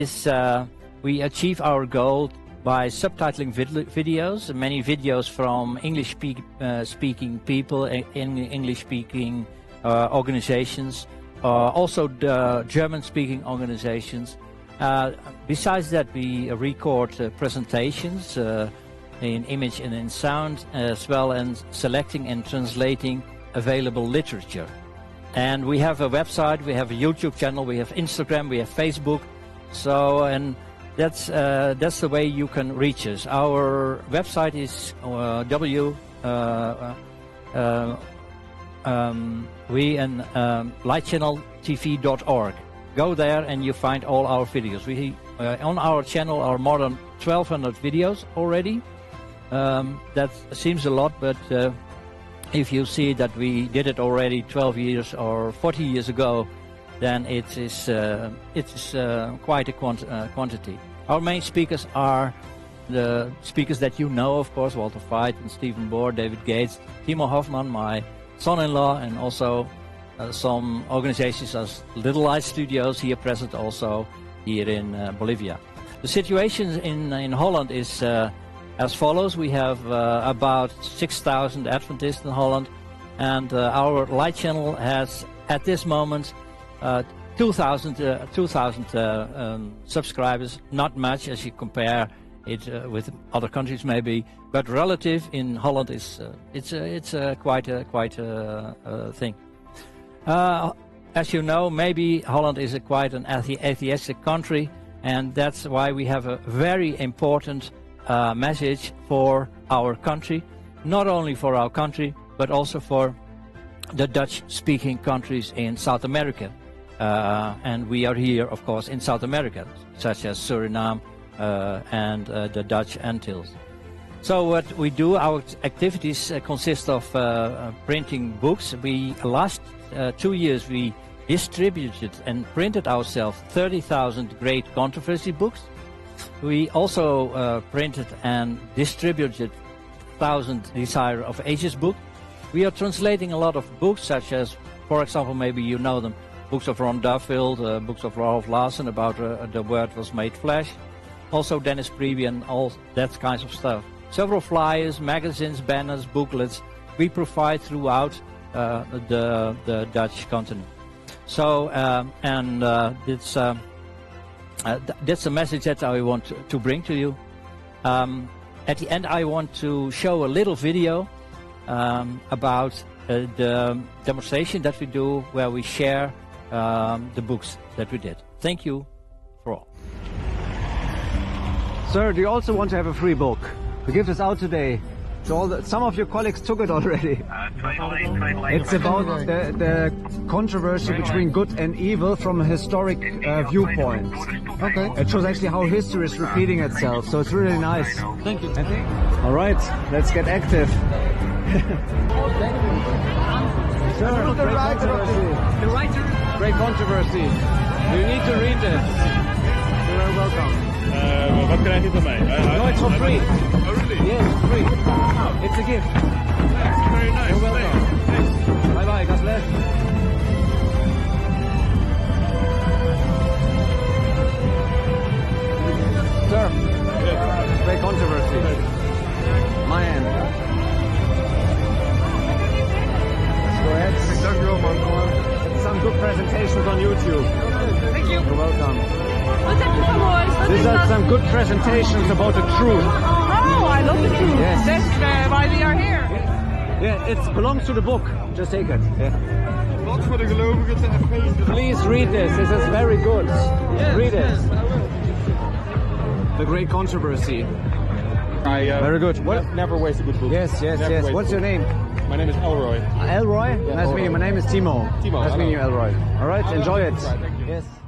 is we achieve our goal by subtitling videos, many videos from English speaking people, English speaking organizations, also the German speaking organizations. Besides that, we record presentations in image and in sound, as well as selecting and translating available literature. And we have a website, we have a YouTube channel, we have Instagram, we have Facebook. So, and that's the way you can reach us. Our website is lightchanneltv.org. Go there and you find all our videos. We on our channel are more than 1,200 videos already. That seems a lot, but if you see that we did it already 12 years or 40 years ago, then it is quite a quantity. Our main speakers are the speakers that you know, of course, Walter Veit and Stephen Bohr, David Gates, Timo Hoffmann, my son-in-law, and also some organizations as Little Light Studios here present also here in Bolivia. The situation in Holland is as follows. We have about 6,000 Adventists in Holland, and our light channel has at this moment 2,000 subscribers. Not much as you compare it with other countries maybe, but relative in Holland is it's quite a thing. As you know, maybe Holland is quite an atheistic country, and that's why we have a very important message for our country, not only for our country, but also for the Dutch-speaking countries in South America. And we are here, of course, in South America, such as Suriname and the Dutch Antilles. So what we do, our activities consist of printing books. Last 2 years we distributed and printed ourselves 30,000 great controversy books. We also printed and distributed 1,000 Desire of Ages books. We are translating a lot of books, such as, for example, maybe you know them, books of Ron Duffield, books of Rolf Larsen about the Word was made flesh. Also Dennis Priebe and all that kinds of stuff. Several flyers, magazines, banners, booklets we provide throughout the Dutch continent. So, that's a message that I want to bring to you. At the end, I want to show a little video about the demonstration that we do, where we share the books that we did. Thank you for all. Sir, do you also want to have a free book? We give this out today. So some of your colleagues took it already. It's about the controversy between good and evil from a historic viewpoint. Okay. It shows actually how history is repeating itself, so it's really nice. Thank you. All right, let's get active. Sir, The writer. great controversy. You need to read this. You're very welcome. What can I do for me? No, it's for free. Oh, really? Yes, free. It's a gift. That's very nice. You're welcome. Thanks. Bye-bye, God bless. Sir, great controversy. My end. Let's go ahead. Some good presentations on YouTube. Thank you. You're welcome. Wat heb je gehoord? Wat These is are dat? some good presentations about the truth. Oh, I love the truth. Yes. That's why we are here. Yeah, it belongs to the book. Just take it. Yeah. Wat voor de gelovigen te even. Please read this. This is very good. Yes, Read it. yes, I will. The Great Controversy. Very good. What? Never waste a good book. Yes, yes, Never yes. waste What's a your book. name? My name is Elroy. Elroy? Nice to meet you. My name is Timo. Timo, Nice to meet you, hello. Elroy. All right, enjoy it. Right, thank you. Yes.